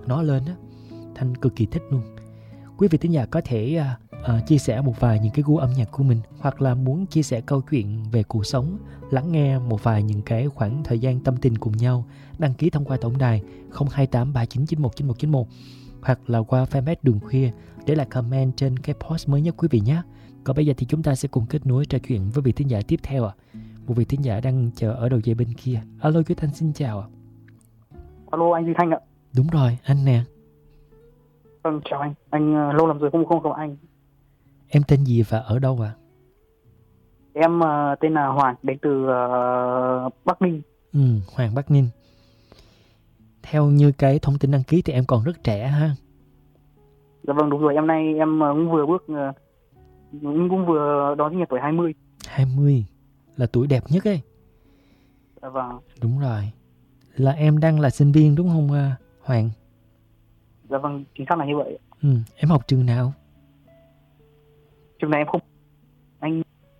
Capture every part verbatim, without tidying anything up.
nó lên á. Thanh cực kỳ thích luôn. Quý vị thính giả có thể uh, uh, chia sẻ một vài những cái gu âm nhạc của mình, hoặc là muốn chia sẻ câu chuyện về cuộc sống, lắng nghe một vài những cái khoảng thời gian tâm tình cùng nhau, đăng ký thông qua tổng đài không hai tám ba chín chín một chín một chín một, hoặc là qua fanpage Đường Khuya để lại comment trên cái post mới nhất quý vị nhé. Còn bây giờ thì chúng ta sẽ cùng kết nối trò chuyện với vị thính giả tiếp theo ạ. À. Một vị thính giả đang chờ ở đầu dây bên kia. Alo, chú Thanh xin chào ạ. Alo, anh Duy Thanh ạ. Đúng rồi, anh nè. Vâng, chào anh. Anh uh, lâu lắm rồi không không gặp anh. Em tên gì và ở đâu ạ? À? Em uh, tên là Hoàng, đến từ uh, Bắc Ninh. Ừ, Hoàng Bắc Ninh. Theo như cái thông tin đăng ký thì em còn rất trẻ ha. Dạ vâng, đúng rồi. Em nay em uh, cũng vừa bước uh, cũng vừa đón sinh nhật tuổi hai mươi. hai mươi là tuổi đẹp nhất ấy. Dạ vâng. Đúng rồi. Là em đang là sinh viên đúng không uh, Hoàng? Dạ vâng, chính xác là như vậy. Ừ, em học trường nào? Trường này em không... Anh...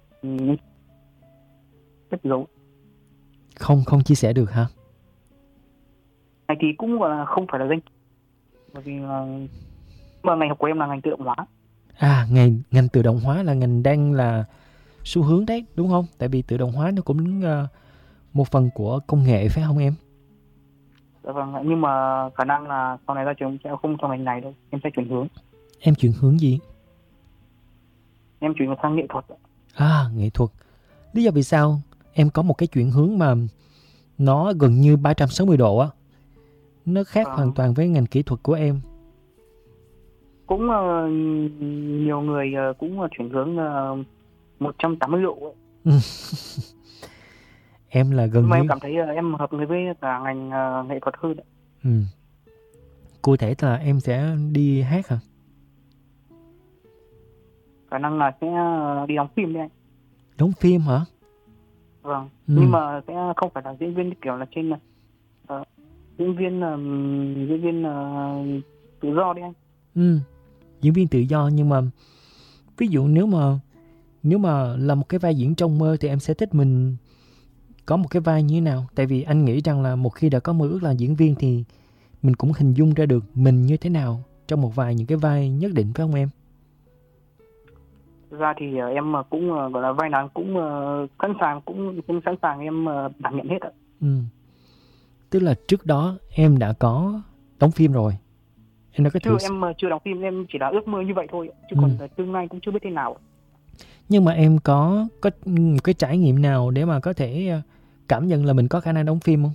Rất giấu. Không, không chia sẻ được hả? Này thì cũng gọi là không phải là danh. Bởi vì uh, mà ngành học của em là ngành tự động hóa. À, ngành, ngành tự động hóa là ngành đang là xu hướng đấy, đúng không? Tại vì tự động hóa nó cũng uh, một phần của công nghệ phải không em? Dạ vâng, nhưng mà khả năng là sau này ra trường sẽ không trong ngành này đâu. Em sẽ chuyển hướng. Em chuyển hướng gì? Em chuyển sang nghệ thuật. À, nghệ thuật. Lý do vì sao em có một cái chuyển hướng mà nó gần như ba trăm sáu mươi độ á? Nó khác à, hoàn toàn với ngành kỹ thuật của em. Cũng uh, nhiều người uh, cũng uh, chuyển hướng uh, một trăm tám mươi độ ấy. Em là gần nhưng mà như... em cảm thấy uh, em hợp với cả ngành uh, nghệ thuật hơn. Ừ. Cụ thể là em sẽ đi hát hả? Khả năng là sẽ uh, đi đóng phim đấy anh. Đóng phim hả? Vâng. Ừ. Nhưng mà sẽ không phải là diễn viên kiểu là trên uh, diễn viên uh, diễn viên uh, tự do đấy anh. Ừ. Diễn viên tự do, nhưng mà ví dụ nếu mà nếu mà là một cái vai diễn trong mơ thì em sẽ thích mình có một cái vai như thế nào? Tại vì anh nghĩ rằng là một khi đã có mơ ước là diễn viên thì mình cũng hình dung ra được mình như thế nào trong một vài những cái vai nhất định, phải không em? Thực ra thì uh, em cũng uh, gọi là vai nào cũng uh, sẵn sàng cũng, cũng sẵn sàng em uh, đảm nhận hết ạ. Ừ. Tức là trước đó em đã có đóng phim rồi. Em đã có Chưa, thử... em uh, chưa đóng phim, em chỉ là ước mơ như vậy thôi, chứ ừ. còn uh, tương lai cũng chưa biết thế nào. Nhưng mà em có có một cái trải nghiệm nào để mà có thể cảm nhận là mình có khả năng đóng phim không?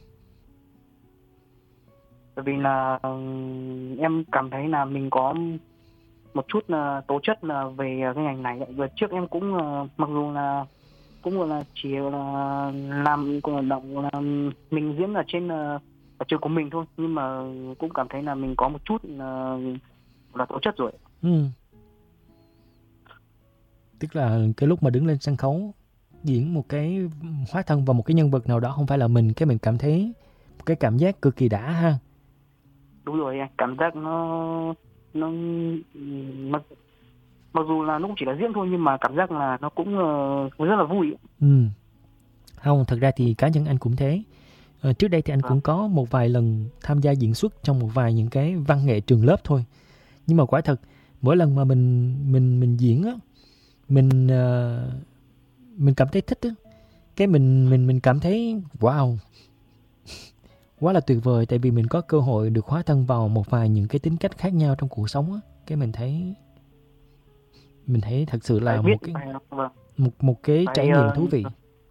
Bởi vì là uh, em cảm thấy là mình có một chút uh, tố chất là về cái ngành này. Và trước em cũng uh, mặc dù là cũng gọi là chỉ là làm hoạt động là mình diễn ở trên uh, ở trường của mình thôi, nhưng mà cũng cảm thấy là mình có một chút uh, là tố chất rồi. Ừ. Tức là cái lúc mà đứng lên sân khấu diễn một cái hóa thân vào một cái nhân vật nào đó không phải là mình, cái mình cảm thấy một cái cảm giác cực kỳ đã ha. Đúng rồi, cảm giác nó nó mặc, mặc dù là nó cũng chỉ là diễn thôi, nhưng mà cảm giác là nó cũng uh, rất là vui. Ừ. Không, thật ra thì cá nhân anh cũng thế. À, trước đây thì anh à. cũng có một vài lần tham gia diễn xuất trong một vài những cái văn nghệ trường lớp thôi. Nhưng mà quả thật mỗi lần mà mình mình mình diễn á, mình uh, mình cảm thấy thích á, cái mình mình mình cảm thấy wow, quá là tuyệt vời, tại vì mình có cơ hội được hóa thân vào một vài những cái tính cách khác nhau trong cuộc sống á, cái mình thấy mình thấy thật sự là một cái một một cái trải nghiệm thú vị.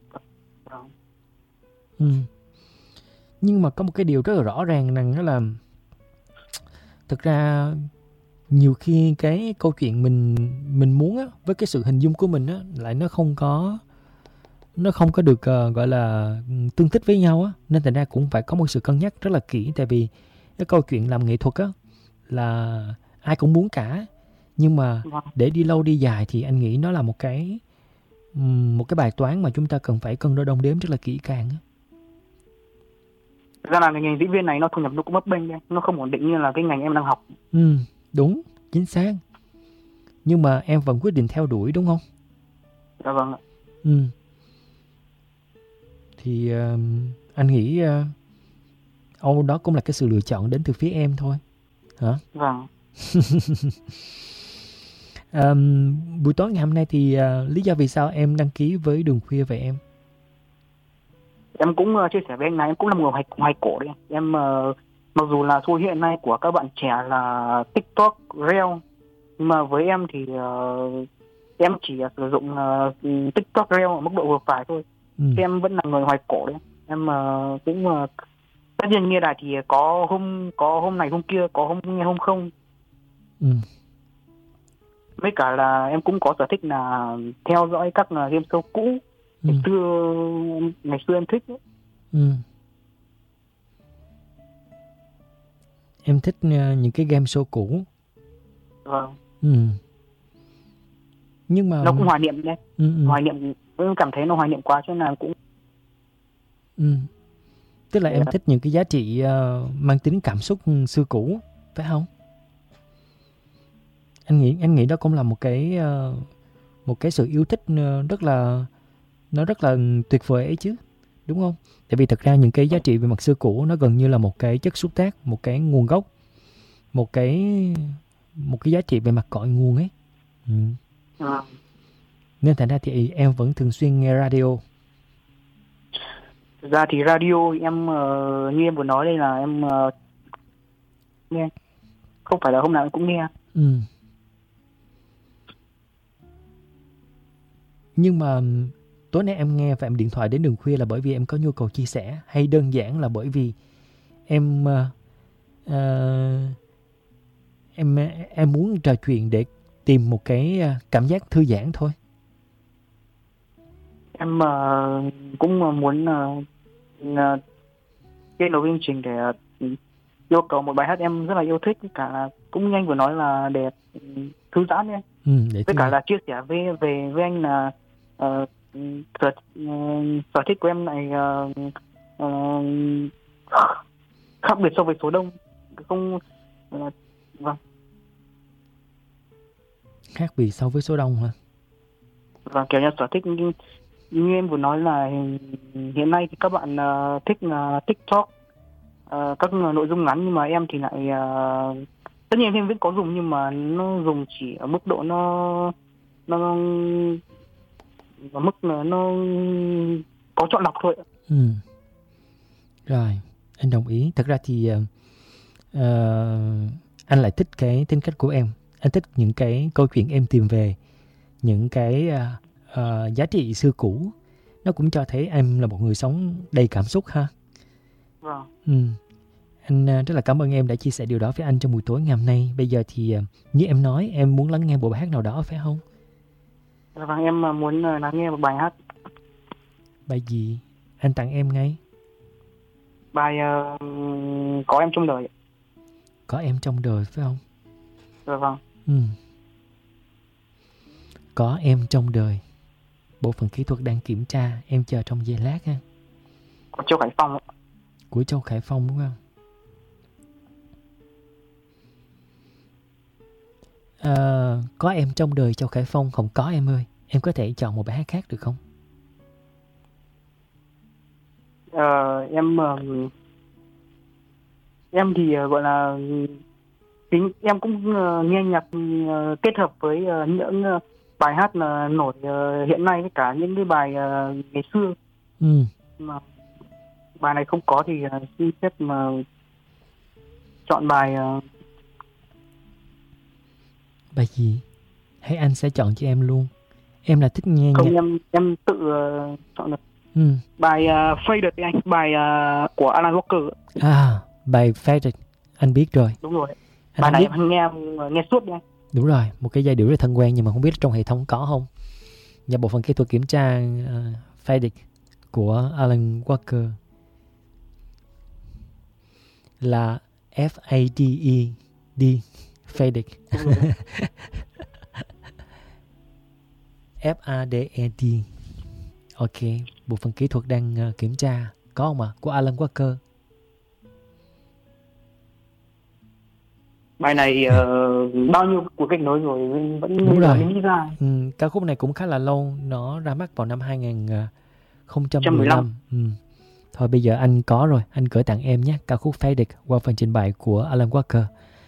Ừ. Nhưng mà có một cái điều rất là rõ ràng rằng đó là thực ra nhiều khi cái câu chuyện mình mình muốn á, với cái sự hình dung của mình á, lại nó không có nó không có được uh, gọi là tương thích với nhau á, nên thành ra cũng phải có một sự cân nhắc rất là kỹ. Tại vì cái câu chuyện làm nghệ thuật á là ai cũng muốn cả, nhưng mà để đi lâu đi dài thì anh nghĩ nó là một cái một cái bài toán mà chúng ta cần phải cân đo đong đếm rất là kỹ càng á. Thực ra là ngành diễn viên này nó thu nhập nó cũng bấp bênh, nó không ổn định như là cái ngành em đang học. Ừ, đúng, chính xác. Nhưng mà em vẫn quyết định theo đuổi đúng không? Dạ vâng ạ. Ừ. Thì uh, anh nghĩ uh, Âu đó cũng là cái sự lựa chọn đến từ phía em thôi. hả? Vâng. um, buổi tối ngày hôm nay thì uh, lý do vì sao em đăng ký với Đường Khuya vậy em? Em cũng uh, chia sẻ với anh này, em cũng là một người hoài, hoài cổ đấy. Em uh, mặc dù là xu hiện nay của các bạn trẻ là TikTok, Reel, nhưng mà với em thì uh, em chỉ uh, sử dụng uh, TikTok, Reel ở mức độ vừa phải thôi. Ừ. Em vẫn là người hoài cổ đấy. Em uh, cũng uh, tất nhiên nghe đài thì có hôm có hôm này hôm kia, có hôm nghe hôm không. Ừ. Với cả là em cũng có sở thích là theo dõi các uh, game show cũ. Ngày Ừ. xưa ngày xưa em thích ấy. Ừ. Em thích uh, những cái game show cũ. Vâng. Ừ. Nhưng mà Nó cũng hoài niệm đấy. Ừ, ừ. Hoài niệm, em cảm thấy nó hoài niệm quá cho nên là cũng. Ừ. Tức là Dạ. em thích những cái giá trị uh, mang tính cảm xúc xưa cũ, phải không? Anh nghĩ anh nghĩ đó cũng là một cái uh, một cái sự yêu thích uh, rất là nó rất là tuyệt vời ấy chứ, đúng không? Tại vì thật ra những cái giá trị về mặt xưa cũ nó gần như là một cái chất xúc tác, một cái nguồn gốc, một cái một cái giá trị về mặt cội nguồn ấy. Ừ. À. Nên thành ra thì em vẫn thường xuyên nghe radio. Thực ra thì radio em uh, như em vừa nói đây là em uh, nghe, không phải là hôm nào em cũng nghe. Ừ. Nhưng mà tối nay em nghe và em điện thoại đến Đường Khuya là bởi vì em có nhu cầu chia sẻ, hay đơn giản là bởi vì em uh, uh, em em muốn trò chuyện để tìm một cái cảm giác thư giãn thôi? Em uh, cũng muốn uh, uh, kết nối chương trình để uh, yêu cầu một bài hát em rất là yêu thích, cả là cũng như anh vừa nói là để uh, thư giãn ấy. Ừ, để với thư cả giãn. là chia sẻ với về với anh là uh, sở, uh, sở thích của em này uh, uh, khác biệt so với số đông, không uh, vâng. Khác biệt so với số đông hả? Và kiểu như sở thích như, như em vừa nói là hiện nay thì các bạn uh, thích uh, TikTok, uh, các nội dung ngắn, nhưng mà em thì lại uh, tất nhiên em vẫn có dùng nhưng mà nó dùng chỉ ở mức độ nó nó ở mức nó, nó có chọn lọc thôi. Ừ. Rồi, anh đồng ý. Thật ra thì uh, uh, anh lại thích cái tính cách của em. Anh thích những cái câu chuyện em tìm về, những cái uh, uh, giá trị xưa cũ. Nó cũng cho thấy em là một người sống đầy cảm xúc ha. Vâng. Ừ. Anh uh, rất là cảm ơn em đã chia sẻ điều đó với anh trong buổi tối ngày hôm nay. Bây giờ thì uh, như em nói, em muốn lắng nghe bộ bài hát nào đó phải không? Vâng, em muốn uh, lắng nghe một bài hát. Bài gì? Anh tặng em ngay. Bài uh, Có Em Trong Đời. Có Em Trong Đời phải không? Dạ vâng. Ừ. Có Em Trong Đời. Bộ phận kỹ thuật đang kiểm tra, em chờ trong giây lát ha. Của Châu Khải Phong. Của Châu Khải Phong đúng không? À, Có Em Trong Đời Châu Khải Phong không có em ơi. Em có thể chọn một bài hát khác được không? Ờ, em uh, em thì uh, gọi là tính em cũng uh, nghe nhạc uh, kết hợp với uh, những uh, bài hát uh, nổi uh, hiện nay với cả những cái bài uh, ngày xưa. Ừ. Mà bài này không có thì uh, xin phép mà chọn bài uh... bài gì? Hay anh sẽ chọn cho em luôn. Em là thích nghe không nhạc. em em tự uh, chọn được. Ừ. Bài uh, Faded anh, bài uh, của Alan Walker. À, bài Faded anh biết rồi. Đúng rồi. Anh bài này biết. em nghe nghe suốt đi anh. Đúng rồi, một cái giai điệu rất thân quen nhưng mà không biết trong hệ thống có không. Và bộ phận kỹ thuật kiểm tra uh, Faded của Alan Walker là F A D E D Faded. F A D E D. Ok, bộ phận kỹ thuật đang uh, kiểm tra. Có không ạ? Của Alan Walker. Bài này uh, bao nhiêu cuộc kết nối rồi vẫn đúng rồi. nghĩ ra. Ừ, ca khúc này cũng khá là lâu, nó ra mắt vào năm hai không một năm. Ừ. Thôi bây giờ anh có rồi, anh gửi tặng em nhé, ca khúc Faded qua phần trình bày của Alan Walker.